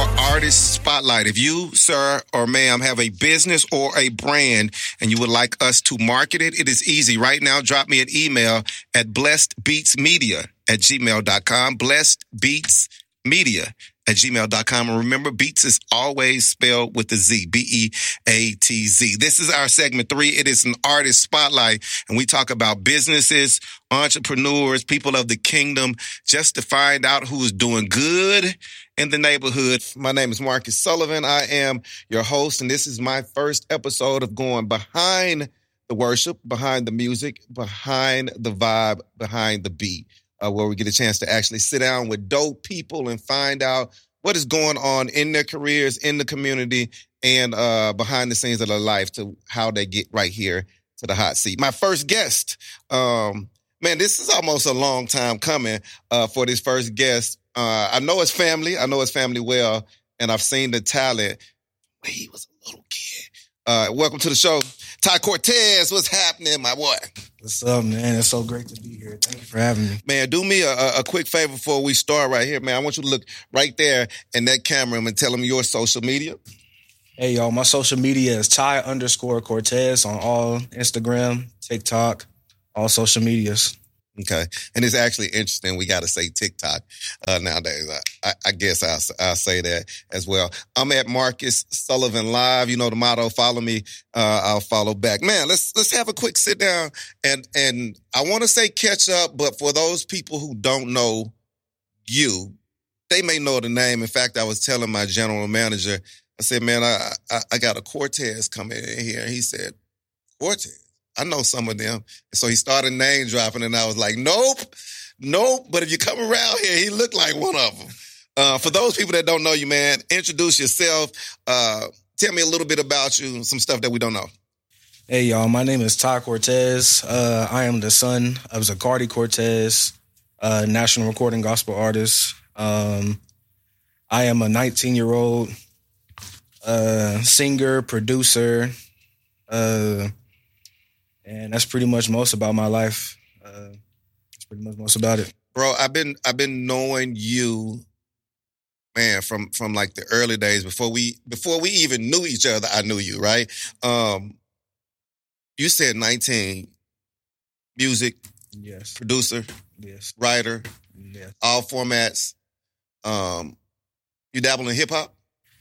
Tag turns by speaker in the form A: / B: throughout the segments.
A: our Artist Spotlight. If you, sir or ma'am, have a business or a brand and you would like us to market it, it is easy. Right now, drop me an email at blessedbeatsmedia@gmail.com. blessedbeatsmedia@gmail.com. And remember, Beats is always spelled with a Z, Beatz. This is our segment 3. It is an Artist Spotlight, and we talk about businesses, entrepreneurs, people of the kingdom, just to find out who is doing good in the neighborhood. My name is Marcus Sullivan. I am your host, and this is my first episode of going behind the worship, behind the music, behind the vibe, behind the beat. Where we get a chance to actually sit down with dope people and find out what is going on in their careers, in the community, and behind the scenes of their life to how they get right here to the hot seat. My first guest, man, this is almost a long time coming for this first guest. I know his family. I know his family well, and I've seen the talent when he was a little kid. Welcome to the show, Ty Cortez. What's happening, my boy?
B: What's up, man? It's so great to be here. Thank you for having me.
A: Man, do me a quick favor before we start right here, man. I want you to look right there in that camera and tell them your social media.
B: Hey, y'all, my social media is Ty_Cortez on all Instagram, TikTok, all social medias.
A: Okay. And it's actually interesting. We got to say TikTok nowadays. I guess I'll say that as well. I'm at Marcus Sullivan Live. You know the motto, follow me, I'll follow back. Man, let's have a quick sit down. And I want to say catch up, but for those people who don't know you, they may know the name. In fact, I was telling my general manager, I said, man, I got a Cortez coming in here. And he said, Cortez? I know some of them. So he started name dropping, and I was like, nope. But if you come around here, he looked like one of them. For those people that don't know you, man, introduce yourself. Tell me a little bit about you, some stuff that we don't know.
B: Hey, y'all, my name is Ty Cortez. I am the son of Zacardi Cortez, national recording gospel artist. I am a 19-year-old singer, producer, and that's pretty much most about my life. That's pretty much most about it.
A: Bro, I've been knowing you, man, from like the early days before we even knew each other. I knew you, right? You said 19, music,
B: yes,
A: producer,
B: yes,
A: writer,
B: yes,
A: all formats. You dabble in hip hop?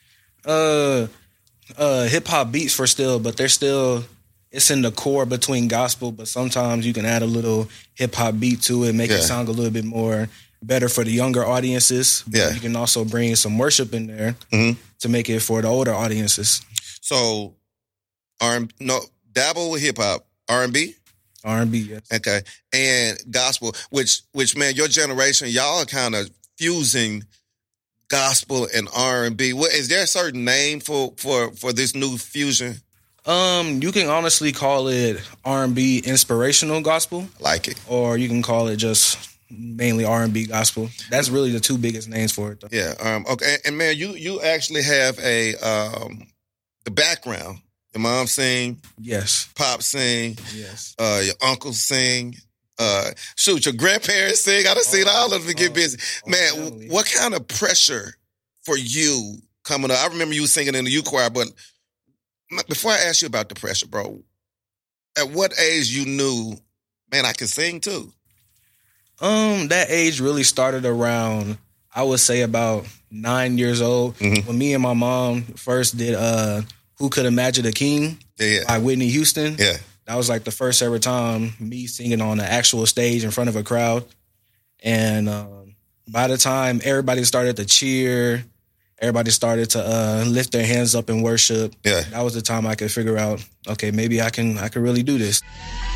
B: Hip hop beats for still, but they're still. It's in the core between gospel, but sometimes you can add a little hip-hop beat to it, make it sound a little bit more better for the younger audiences. But you can also bring some worship in there to make it for the older audiences.
A: So, dabble with hip-hop, R&B?
B: R&B, yes.
A: Okay. And gospel, which man, your generation, y'all are kind of fusing gospel and R&B. Is there a certain name for this new fusion?
B: You can honestly call it R&B inspirational gospel.
A: Like it.
B: Or you can call it just mainly R&B gospel. That's really the two biggest names for it, though.
A: Yeah. Okay. And man, you actually have the background. Your mom sing.
B: Yes.
A: Pop sing.
B: Yes.
A: Your uncle sing. Your grandparents sing. I done seen all of them get busy. Man,
B: definitely.
A: What kind of pressure for you coming up? I remember you singing in the youth choir, but before I ask you about the pressure, bro, at what age you knew, man, I can sing too?
B: That age really started around, I would say, about 9 years old. When me and my mom first did Who Could Imagine a King by Whitney Houston.
A: Yeah.
B: That was like the first ever time me singing on an actual stage in front of a crowd. And by the time everybody started to cheer, everybody started to lift their hands up in worship.
A: Yeah.
B: That was the time I could figure out, okay, maybe I can really do this.